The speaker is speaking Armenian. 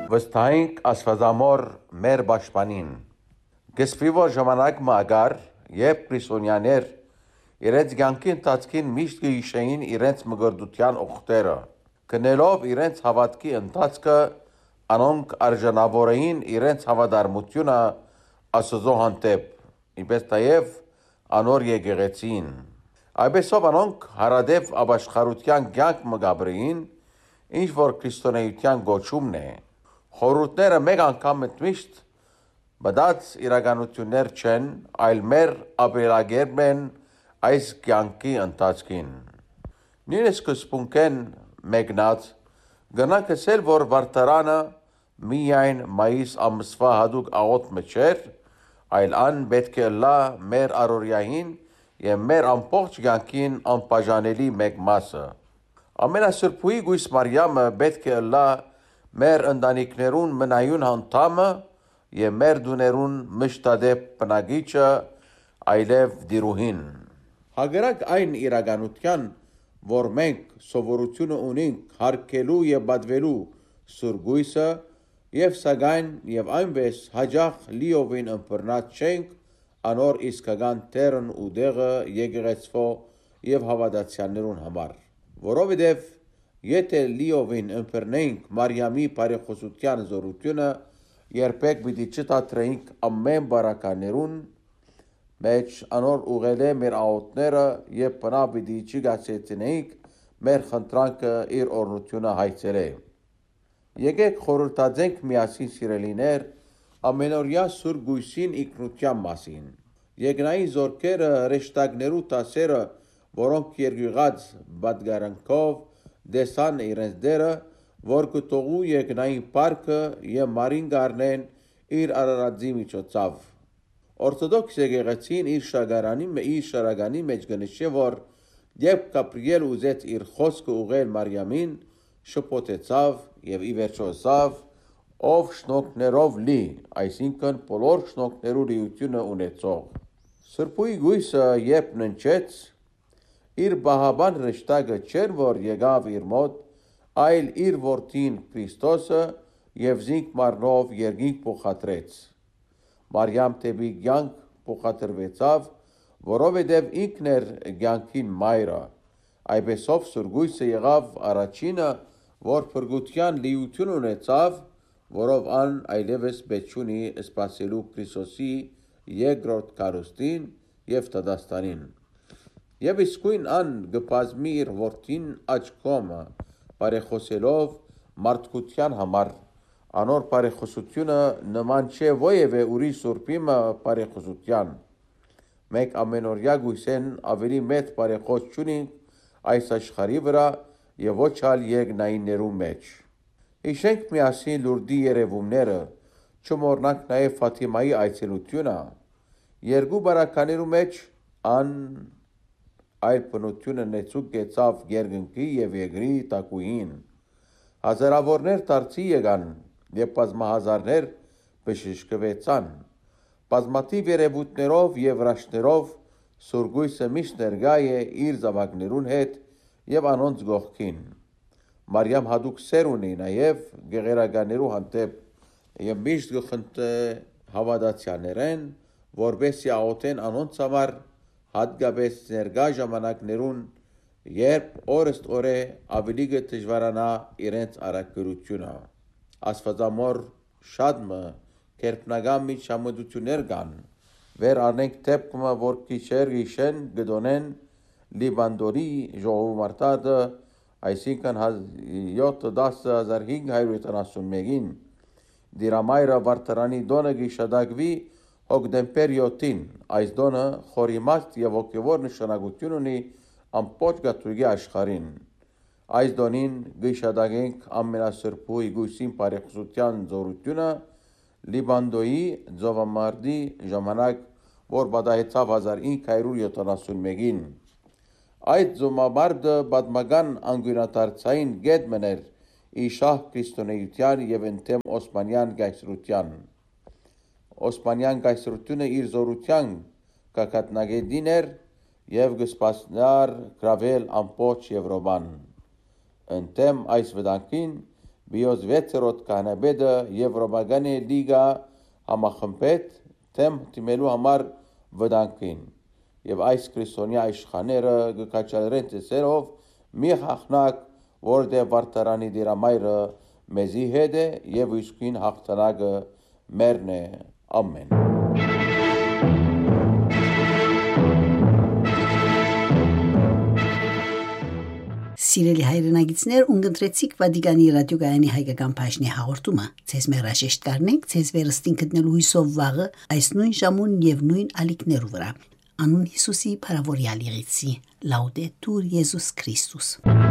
Վստահենք Աստվածամոր մեր պաշտպանին։ Գսվի որ ժամանակ մագար, երբ քրիստոնյաներ իրենց կյանքի ընթացքին միշտ կհիշեին իրենց մգրդության օգտերը, գնելով իրենց հավատքի ընթացքը, անոնք արժանավորեին իրենց հավատարմությունը Աստծո հանդեպ, ինչպես նաև անոր եկեղեցին։ Այդպեսով անոնք հարադեպ ապաշխարության կյանք մգաբրեին, ինչ որ քրիստոնեության գոչումն է։ Խորհուրդները մեկ անգամ միշտ բդած իրականություններ չեն, այլ մեր ապրելակերպն են այս կյանքի ընթացքին։ Նույնիսկ սկզբունքեն մեկնած գնանք ասել, որ վարդարանը միայն մայիս ամսվա հատուկ աղոթքը չէր, այլ ան պետք է լա մեր առօրյային եւ մեր ամբողջ կյանքին անբաժանելի մեկ մասը։ Ամենասրբույի Գույս Մարիամը պետք է լա մեր ընտանիքներուն մնայուն անդամը եւ մեր դուներուն մշտադեպ բնակիչը, այլև դիրուհին։ Հակառակ այն իրականության, որ մենք սովորությունը ունենք հարգելու եւ պատվելու Սուրբ Գույսը եւ սակայն եւ այնպես հաջող լիովին ըմբռնած չենք անոր իսկական տերն ու դեղը եկեղեցվո եւ հավատացյալներուն համար, որովհետեւ եթե լիովին ըմբռնենք Մարիամի բարեխոսության զորությունը, երբեք պիտի չդադրենք ամեն բարականերուն մեջ անոր ուղղել մեր աղոթները եւ բնավ պիտի չգացեցնենք մեր խնդրանքը իր օրնությունը հայցել։ Եկեք խորհրդածենք միասին սիրելիներ ամենօրյա Սուրբ Գույսին ինքնության մասին։ Երկնային զորքերը հրեշտակներու տասերը, որոնք երկյուղած պատգարանքով դեսան իրենց դերը, որ կտողու երկնային պարքը եւ մարին գարնեն իր արարածի միջոցով։ Օրթոդոքս եկեղեցին իր շարականի մեջ գնիշե, որ երբ Գաբրիել ուզեց իր խոսքը ուղղել Մարիամին, շփոթեցավ եւ ի վերջո ասավ. ով շնորհներով լի, այսինքն բոլոր շնորհներու լիությունը ունեցող։ Սրբույի Գույսը երբ ննչեց, իր բահաբան հրեշտակը չէր, որ եկավ իր մոտ, այլ իր որդին Քրիստոսը եւ զինք մարնով երկինք փոխադրեց։ Մարիամ դեպի կյանք փոխադրվեցավ, որովհետև ինքն էր կյանքին մայրը։ Այդպեսով Սուրբ Գույսը եղավ առաջինը, որ փրկության լիություն ունեցավ, որով ան այլևս պետք չունի սպասելու Քրիստոսի երկրորդ քարոստին եւ դադաստանին։ Եվ իսկույն ան կբազմի իր որդին աչքոմը, բարեխոսելով մարդկության համար, անոր բարեխոսությունը նման չէ ովևէ ուրիշ սուրբիմը բարեխոսության։ Մենք ամենօրյա գույսեն ավելի մեծ բարեխոս չունենք այս աշխարհի վրա եւ ոչ ալ երկնայիններու մեջ։ Հիշենք միասին լուրդի երևումները, չմոռնանք նաեւ Ֆաթիմայի այցելությունը։ Երկու բարականերու մեջ ան այլ բնությունը նեցուկ գեցավ երկնքի եւ երկրի տակուին։ Հազարավորներ դարձի եկան եւ բազմահազարներ բժշկվեցան։ Բազմաթիվ երևույթներով եւ վրաշներով Սուրբ Գույսը միշտ ներկա է իր զավակներուն հետ եւ անոնց գողքին։ Մարիամ հատուկ սեր ունի նաեւ գեղերականերու հանդեպ եւ միշտ գխնդե հավատացյալներեն, որբեսի աղոթեն անոնց համար, հատկապես ներկա ժամանակներուն, երբ օրըստօրե ավելի կդժվարանա իրենց առաքելությունը։ Աստվածամոր շադմը կերպնական միջամտություններ կան։ Վեր առնենք դեպքը, որ գիշեր գիշեն գդոնեն Լիբանդորի ժողովուրդը, այսինքն 7-10,571-ին դիրամայրը վարդարանի դոնը գիշադակվի հոկտեմբեր 7-ին։ Այս դոնը խորիմաստ եւ ոգևոր նշանակություն ունի ամբողջ գաթուղի աշխարհին։ Այս դոնին գիշադակենք ամենասրբույի Գույսին բարեխոսության զորությունը Լիբանդոյի ծովամարտի ժամանակ, որ պատահեցավ 1571-ին։ Այդ ծովամարտը պատմական անկյունադարձային գետ մներ իշահ քրիստոնեության եւ ընդդեմ Օսմանյան կայսրության։ Օսմանյան կայսրությունը իր զորության կակատնագետին էր եւ կսպասներ գրավել ամբողջ Եվրոպան։ Ընդդեմ այս վտանգին Բիոզ 6-րդ կանաբեդը Եվրոպագանի լիգա համախմբետ թեմ թիմելու համար վտանգին եւ այս քրիստոնյա իշխանները գկաչալրեն ծեսերով մի հաղթնակ որտեղ վարտարանի դիրամայրը մեզի հետ է եւ իսկին հաղթանակը մերն է ամեն Սիրելի հայրենագիտներ, ունգընտրեցիք Վատիկանի ռադիոգայանի հայկական բաժնի հաղորդումը։ Ցեզ մեր հաշեշտ կարնենք, ցեզ վերստին գտնելու հույսով վաղը այս նույն ժամուն եւ նույն ալիքներու վրա։ Անուն Հիսուսի փարավորյալ եղեցի։ Լաուդետուր Եզուս Քրիստոս։